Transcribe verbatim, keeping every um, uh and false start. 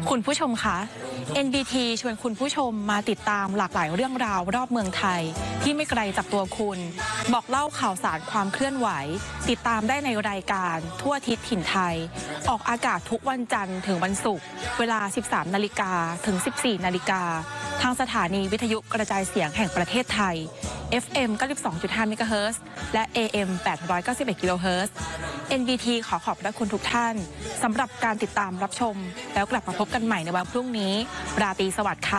คุณผู้ชมคะ เอ็น บี ที ชวนคุณผู้ชมมาติดตามหลากหลายเรื่องราวรอบเมืองไทยที่ไม่ไกลจากตัวคุณบอกเล่าข่าวสารความเคลื่อนไหวติดตามได้ในรายการทั่วอาทิศถิ่นไทยออกอากาศทุกวันจันทร์ถึงวันศุกร์เวลา สิบสามนาฬิกา ถึง สิบสี่นาฬิกาทางสถานีวิทยุกระจายเสียงแห่งประเทศไทย เอฟ เอ็ม เก้าสิบสองจุดห้า เมกะเฮิรตซ์ และ เอ เอ็ม แปดร้อยเก้าสิบเอ็ด กิโลเฮิรตซ์ เอ็น บี ที ขอขอบพระคุณทุกท่านสำหรับการติดตามรับชมแล้วกลับมาพบกันใหม่ในวันพรุ่งนี้ราตรีสวัสดิ์ค่ะ